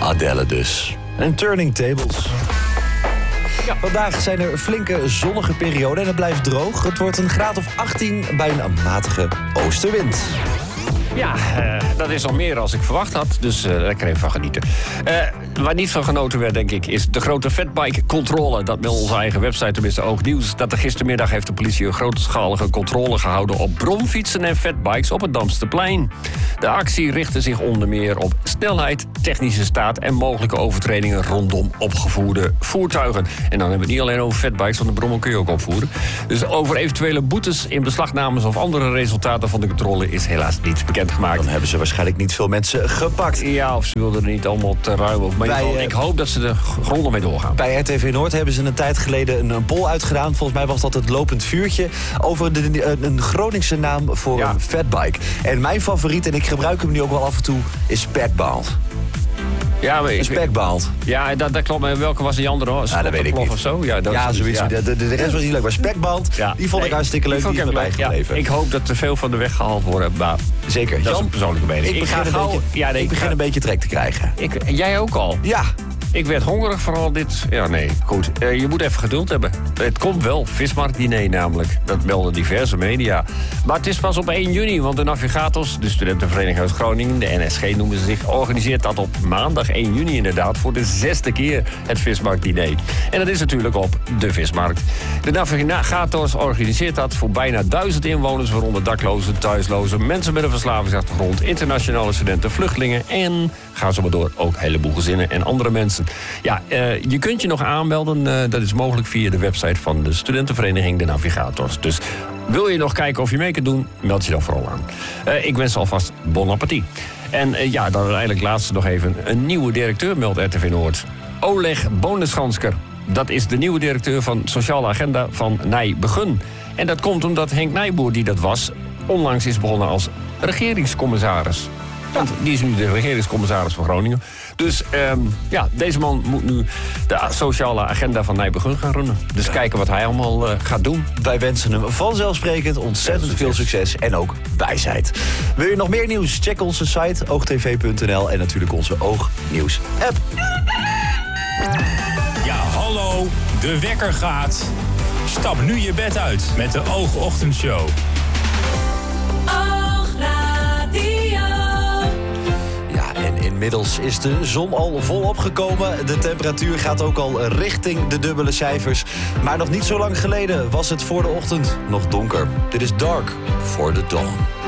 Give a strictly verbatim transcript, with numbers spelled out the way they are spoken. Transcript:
Adele dus. En Turning Tables. Ja. Vandaag zijn er flinke zonnige perioden en het blijft droog. Het wordt een graad of achttien bij een matige oostenwind. Ja, uh, dat is al meer als ik verwacht had, dus uh, lekker even van genieten. Uh, waar niet van genoten werd, denk ik, is de grote fatbike-controle. Dat meldt onze eigen website, tenminste ook nieuws. Dat er gistermiddag heeft de politie een grootschalige controle gehouden op bromfietsen en fatbikes op het Damsterplein. De actie richtte zich onder meer op snelheid, technische staat en mogelijke overtredingen rondom opgevoerde voertuigen. En dan hebben we het niet alleen over fatbikes, want de brommel kun je ook opvoeren. Dus over eventuele boetes, inbeslagnames of andere resultaten van de controle is helaas niets bekend gemaakt. Dan hebben ze waarschijnlijk niet veel mensen gepakt. Ja, of ze wilden er niet allemaal te ruimen. Of maar bij, ik hoop dat ze er grondig mee doorgaan. Bij R T V Noord hebben ze een tijd geleden een, een poll uitgedaan. Volgens mij was dat het lopend vuurtje. Over de, een Groningse naam voor ja. een fatbike. En mijn favoriet, en ik gebruik hem nu ook wel af en toe, is Spekbaald. Ja, maar ik, Spekbaald. Ja, dat, dat klopt. Maar welke was die andere? Hoor? Ja, dat weet ik niet. Of zo? Ja, dat ja is, zoiets. Ja. De, de, de rest was niet leuk. Maar Spekbaald, ja. die vond nee, ik hartstikke leuk. Die, die is me bijgebleven. Ja, ik hoop dat er veel van de weg gehaald worden. Maar zeker. Dat Jan, is een persoonlijke mening. Ik, ik begin, een, gauw, beetje, ja, nee, ik begin ga, een beetje trek te krijgen. Ik, jij ook al? Ja. Ik werd hongerig van al dit. Ja, nee, goed. Uh, je moet even geduld hebben. Het komt wel. Vismarktdiner namelijk. Dat melden diverse media. Maar het is pas op één juni, want de Navigators, de Studentenvereniging uit Groningen, de N S G noemen ze zich, organiseert dat op maandag één juni inderdaad voor de zesde keer het Vismarktdiner. En dat is natuurlijk op de Vismarkt. De Navigators organiseert dat voor bijna duizend inwoners, waaronder daklozen, thuislozen, mensen met een verslavingsachtergrond, internationale studenten, vluchtelingen en, gaan ze maar door, ook een heleboel gezinnen en andere mensen. Ja, uh, je kunt je nog aanmelden. Uh, dat is mogelijk via de website van de Studentenvereniging De Navigators. Dus wil je nog kijken of je mee kunt doen, meld je dan vooral aan. Uh, ik wens alvast bon appétit. En uh, ja, dan uiteindelijk laatste nog even een nieuwe directeur, meldt R T V Noord. Oleg Boneschansker. Dat is de nieuwe directeur van Sociale Agenda van Nijbegun. En dat komt omdat Henk Nijboer, die dat was, onlangs is begonnen als regeringscommissaris. Want die is nu de regeringscommissaris van Groningen. Dus um, ja, deze man moet nu de sociale agenda van Nijbegun gaan runnen. Dus ja. kijken wat hij allemaal uh, gaat doen. Wij wensen hem vanzelfsprekend ontzettend veel succes. veel succes en ook wijsheid. Wil je nog meer nieuws? Check onze site oogtv punt n l en natuurlijk onze Oognieuws app. Ja, hallo, de wekker gaat. Stap nu je bed uit met de Oogochtendshow. Inmiddels is de zon al volop gekomen. De temperatuur gaat ook al richting de dubbele cijfers. Maar nog niet zo lang geleden was het voor de ochtend nog donker. Dit is Dark for the Dawn.